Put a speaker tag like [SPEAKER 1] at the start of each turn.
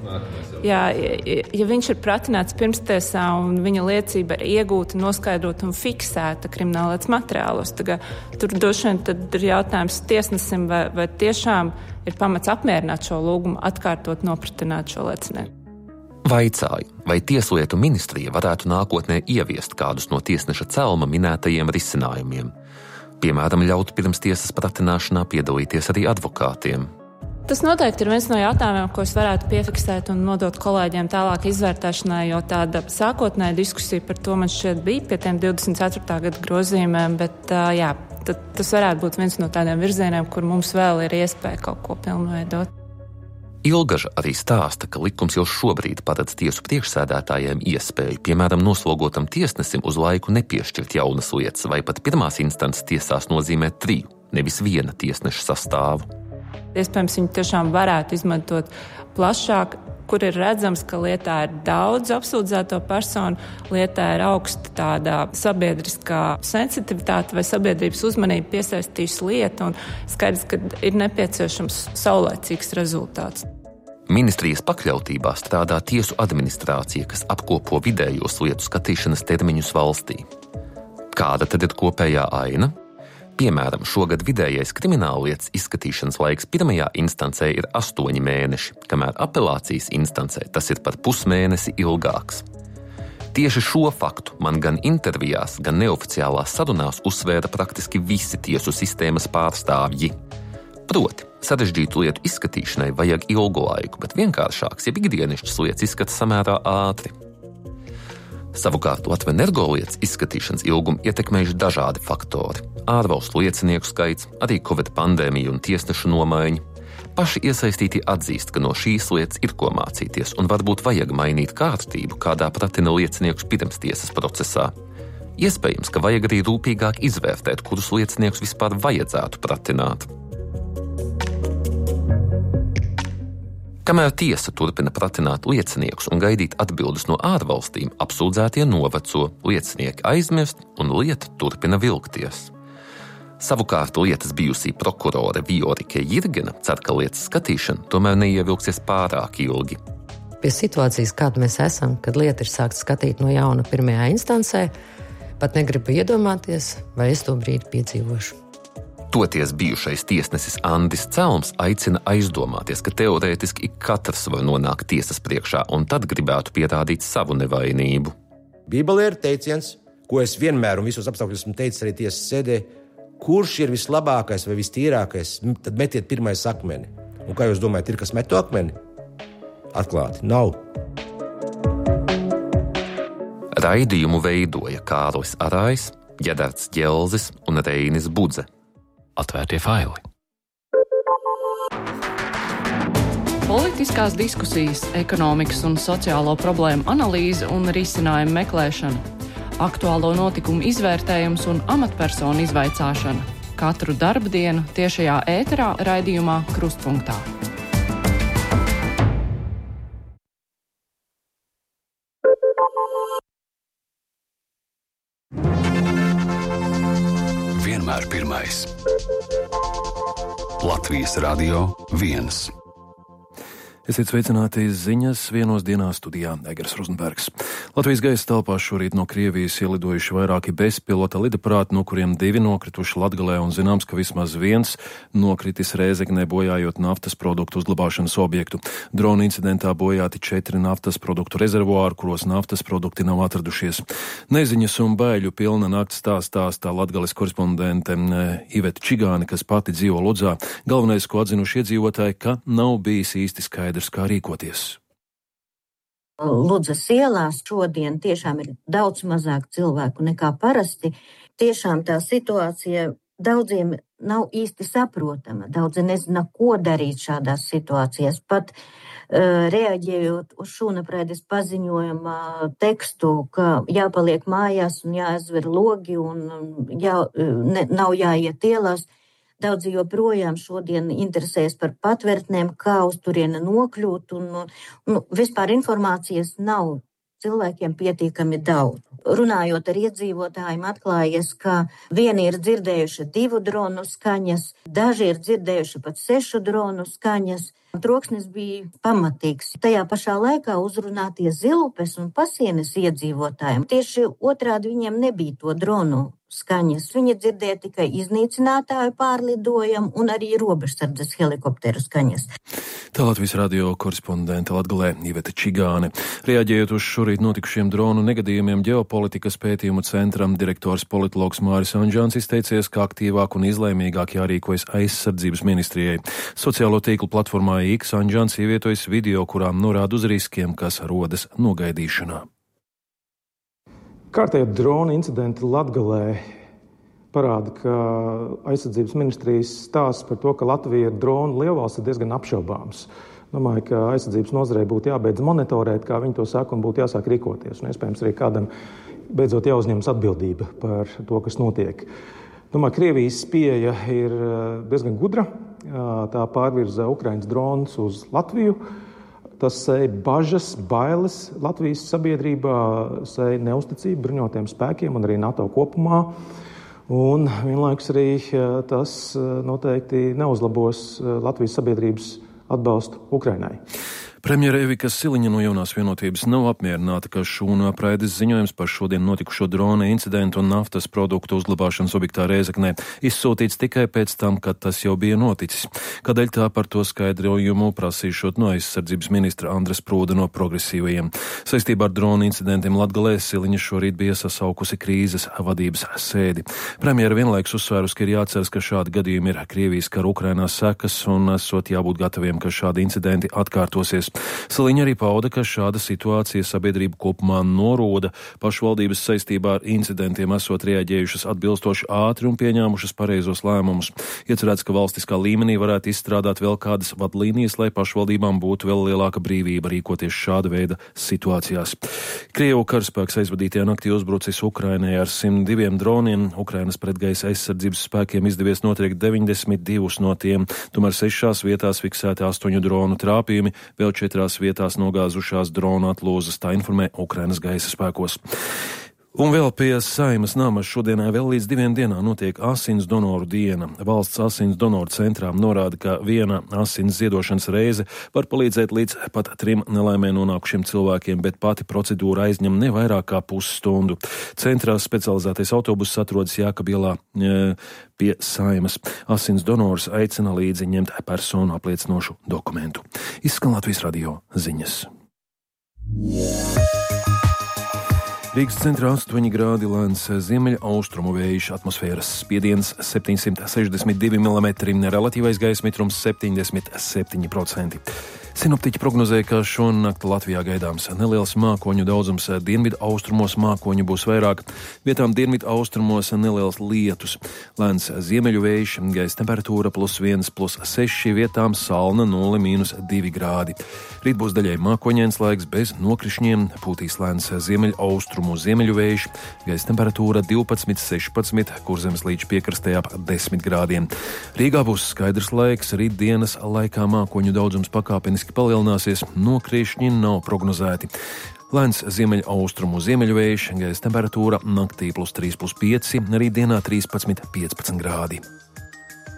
[SPEAKER 1] Jā, ja viņš ir pratināts pirmstiesā un viņa liecība ir iegūta, noskaidrota un fiksēta krimināllietas materiālos, tur droši vien tad ir jautājums tiesnesim, vai tiešām ir pamats apmierināt šo lūgumu, atkārtot nopratināt šo liecinieku.
[SPEAKER 2] Vaicāju, vai Tieslietu ministrija varētu nākotnē ieviest kādus no tiesneša Celma minētajiem risinājumiem. Piemēram, ļaut pirms tiesas pratināšanā piedalīties arī advokātiem.
[SPEAKER 1] Tas noteikti ir viens no jautājumiem, ko es varētu piefiksēt un nodot kolēģiem tālāk izvērtēšanai, jo tāda sākotnēja diskusija par to man šķiet bija pie tiem 24. gada grozījumiem, bet tas varētu būt viens no tādiem virzieniem, kur mums vēl ir iespēja kaut ko pilnveidot.
[SPEAKER 2] Ilgaža arī stāsta, ka likums jau šobrīd paredz tiesu priekšsēdētājiem iespēju, piemēram, noslogotam tiesnesim uz laiku nepiešķirt jaunas lietas, vai pat pirmās instances tiesās nozīmē 3, nevis 1 tiesneša sastāvu.
[SPEAKER 1] Iespējams, viņi tiešām varētu izmantot plašāk, kur ir redzams, ka lietā ir daudz apsūdzēto personu, lietā ir augsta tāda sabiedriskā sensitivitāte vai sabiedrības uzmanība piesaistījusi lietu, un skaidrs, ka ir nepieciešams saulēcīgs rezultāts.
[SPEAKER 2] Ministrijas pakļautībā strādā tiesu administrācija, kas apkopo vidējos lietu skatīšanas termiņus valstī. Kāda tad ir kopējā aina? Piemēram, šogad vidējais krimināllietas izskatīšanas laiks pirmajā instancē ir 8 mēneši, kamēr apelācijas instancē tas ir par pusmēnesi ilgāks. Tieši šo faktu man gan intervijās, gan neoficiālās sarunās uzsvēra praktiski visi tiesu sistēmas pārstāvji. Proti, sarežģītu lietu izskatīšanai vajag ilgu laiku, bet vienkāršāks, ja ikdienišķas lietas izskata samērā ātri. Savukārt Latvenergo lietas izskatīšanas ilgumu ietekmējuši dažādi faktori. Ārvalstu liecinieku skaits, arī Covid pandēmija un tiesnešu nomaiņa. Paši iesaistītie atzīst, ka no šīs lietas ir ko mācīties un varbūt vajag mainīt kārtību, kādā pratina lieciniekus pirms tiesas procesā. Iespējams, ka vajag arī rūpīgāk izvērtēt, kurus lieciniekus vispār vajadzētu pratināt. Kamēr tiesa turpina pratināt lieciniekus un gaidīt atbildes no ārvalstīm, apsūdzētie noveco, liecinieki aizmirst un lieta turpina vilkties. Savukārt lietas bijusī prokurore Viorike Jirgena cer, ka lietas skatīšana tomēr neievilksies pārāk ilgi.
[SPEAKER 3] Pie situācijas, kāda mēs esam, kad lieta ir sākta skatīt no jauna pirmajā instancē, pat negribu iedomāties, vai es to brīdi piedzīvošu.
[SPEAKER 2] Toties bijušais tiesnesis Andis Celms aicina aizdomāties, ka teorētiski katrs var nonākt tiesas priekšā un tad gribētu pierādīt savu nevainību.
[SPEAKER 4] Bībelē ir teiciens, ko es vienmēr un visos apstākļos esmu teicis arī tiesas sēdē, kurš ir vislabākais vai vistīrākais, tad metiet pirmais akmeni. Un kā jūs domājat, ir kas met to akmeni? Atklāti, nav.
[SPEAKER 2] Raidījumu veidoja Kārlis Arājs, Ģedarts Ģelzis un Reinis Budze. Atvērtie faili.
[SPEAKER 5] Politiskās diskusijas, ekonomikas un sociālo problēmu analīze un risinājumu meklēšana, aktuālo notikumu izvērtējums un amatpersonu izvaicāšana. Katru darbdienu tiešajā ēterā raidījumā Krustpunktā.
[SPEAKER 6] Vienmēr pirmais. Latvijas Radio 1.
[SPEAKER 7] Esiet sveicināti ziņas vienos dienā studijā Egers Rozenbergs. Latvijas gaisa telpās šorīt no Krievijas ielidojuši vairāki bezpilota lidaparāti, no kuriem 2 nokrituši Latgalē un zināms, ka vismaz 1 nokritis Rēzeknē, bojājot naftas produktu uzglabāšanas objektu. Drona incidentā bojāti 4 naftas produktu rezervuāri, kuros naftas produkti nav atradušies. Neziņas un baiļu pilna nakts stāstā Latgales korespondente Iveta Čigāne, kas pati dzīvo Ludzā. Galvenais, ko atzinuši iedzīvotāji, ka nav bijis īsti skaidrs, kā rīkoties.
[SPEAKER 8] Ludzas ielās šodien tiešām ir daudz mazāk cilvēku nekā parasti. Tiešām tā situācija daudziem nav īsti saprotama. Daudzi nezina, ko darīt šādās situācijās. Pat reaģējot uz šūnapraides paziņojuma tekstu, ka jāpaliek mājās un jāaizver logi un nav jāiet ielās. Daudzi joprojām šodien interesējas par patvērtnēm, kā uz turieni nokļūt, un vispār informācijas nav cilvēkiem pietiekami daudz. Runājot ar iedzīvotājiem, atklājies, ka vieni ir dzirdējuši 2 dronu skaņas, daži ir dzirdējuši pat 6 dronu skaņas. Troksnis bija pamatīgs. Tajā pašā laikā uzrunātie Zilupes un Pasienes iedzīvotājiem tieši otrādi viņiem nebija to dronu skaņas. Viņi dzirdēja tikai iznīcinātāju pārlidojumu un arī robežsardzes helikopteru skaņas.
[SPEAKER 7] Tā Latvijas radio korespondente Latgalē Iveta Čigāne. Reaģējot uz šorīt notikušiem dronu negadījumiem, ģeopolitikas pētījumu centram direktors politologs Māris Anžāns izteicies, ka aktīvāk un izlēmīgāk jārīkojas aizsardzības ministrijai. Sociālo tīklu platformā X Anžāns ievietojas video, kurām norāda uz riskiem, kas rodas nogaidīšanā.
[SPEAKER 9] Kārtējie drona incidenti Latgalē parāda, ka aizsardzības ministrijas stāsts par to, ka Latvija ir drona lielvalsts, ir diezgan apšaubāms. Domāju, ka aizsardzības nozarei būtu jābeidz monitorēt, kā viņi to saka, un būtu jāsāk rīkoties. Un iespējams arī kādam beidzot jāuzņemas atbildība par to, kas notiek. Domāju, Krievijas pieeja ir diezgan gudra. Tā pārvirza Ukrainas dronus uz Latviju. Tas sēja bažas, bailes Latvijas sabiedrībā, sēja neusticību bruņotajiem spēkiem un arī NATO kopumā. Un vienlaikus arī tas noteikti neuzlabos Latvijas sabiedrības atbalstu Ukrainai.
[SPEAKER 7] Premjere Evika Siliņa no Jaunās vienotības nav apmierināta, ka šūnu apraides ziņojums par šodien notikušo drona incidentu un naftas produktu uzglabāšanas objektā Rēzeknē izsūtīts tikai pēc tam, kad tas jau bija noticis. Kādēļ tā par to skaidrojumu prasīšot no aizsardzības ministra Andres Prūda no progresīvajiem. Saistībā ar drona incidentiem Latgalē Siliņa šorīt bija sasaukusi krīzes vadības sēdi. Premjera vienlaikus uzsvērus, ka ir jāceras, ka šādi gadījumi ir Krievijas kara Ukrainā sekas un esot jābūt gataviem, ka šādi incidenti atkārtosies. Siliņa arī pauda, ka šāda situācija sabiedrību kopumā noroda. Pašvaldības saistībā ar incidentiem esot reaģējušas atbilstoši ātri un pieņēmušas pareizos lēmumus. Iecerēts, ka valstiskā līmenī varētu izstrādāt vēl kādas vadlīnijas, lai pašvaldībām būtu vēl lielāka brīvība rīkoties šāda veida situācijās. Krievu karaspēks aizvadītajā naktī uzbrucis Ukrainai ar 102 droniem. Ukrainas pretgaisa aizsardzības spēkiem izdevies notriekt 92 no tiem, tomēr 6 vietās fiksēti 8 dronu trāpījumi, vēl 4 vietās nogāzušās drona atlūzas, tā informē Ukrainas gaisa spēkos. Un vēl pie Saeimas namas šodienai vēl līdz 2 dienām notiek asins donoru diena. Valsts asins donoru centrā norāda, ka viena asins ziedošanas reize var palīdzēt līdz pat 3 nelaimē nonākušiem cilvēkiem, bet pati procedūra aizņem ne vairāk kā pusstundu. Centrā specializētais autobuss atrodas Jākabielā pie Saeimas. Asins donors aicina līdzi ņemt personu apliecinošu dokumentu. Izskan Latvijas radio ziņas. Rīgas centrā 8 grādi lēns ziemeļa austrumu vējš, atmosfēras spiediens 762 mm, relatīvais gaisa mitrums 77%. Sinoptiķi prognozēja, ka šonakt Latvijā gaidāms neliels mākoņu daudzums, dienvidu austrumos mākoņu būs vairāk, vietām dienvidu austrumos neliels lietus. Lēns ziemeļu vējš, gaisa temperatūra +1, +6, vietām salna 0–2 grādi. Rīt būs daļai mākoņains laiks bez nokrišņiem, pūtīs lēns ziemeļu austrumu ziemeļu vējš, gaisa temperatūra 12–16, Kurzemes līča piekrastē ap 10 grādiem. Rīgā būs skaidrs laiks, rīt dienas laikā mākoņu daudzums pakāpeniski palielināsies, nokrišņi nav prognozēti. Lēns ziemeļu austrumu ziemeļu vējš, gaisa temperatūra naktī +3–5, arī dienā 13–15 grādi.